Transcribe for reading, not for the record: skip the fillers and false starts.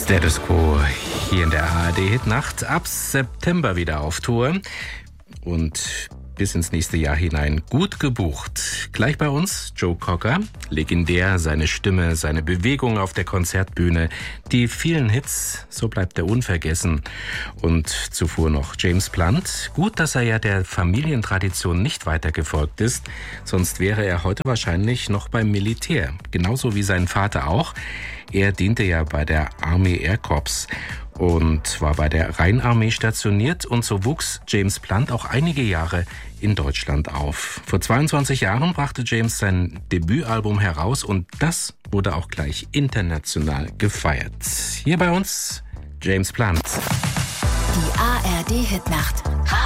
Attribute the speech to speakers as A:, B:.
A: Status Quo hier in der ARD-Hitnacht. Ab September wieder auf Tour und bis ins nächste Jahr hinein gut gebucht. Gleich bei uns Joe Cocker, legendär, seine Stimme, seine Bewegung auf der Konzertbühne, die vielen Hits, so bleibt er unvergessen. Und zuvor noch James Blunt. Gut, dass er ja der Familientradition nicht weiter gefolgt ist, sonst wäre er heute wahrscheinlich noch beim Militär. Genauso wie sein Vater auch. Er diente ja bei der Army Air Corps und war bei der Rheinarmee stationiert, und so wuchs James Blunt auch einige Jahre in Deutschland auf. Vor 22 Jahren brachte James sein Debütalbum heraus und das wurde auch gleich international gefeiert. Hier bei uns James Blunt.
B: Die ARD Hitnacht.